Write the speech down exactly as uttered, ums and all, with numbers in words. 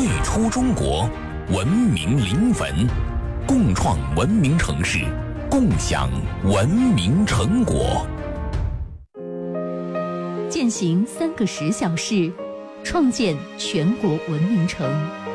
最初中国，文明临汾，共创文明城市，共享文明成果。 践行三个十小时，创建全国文明城。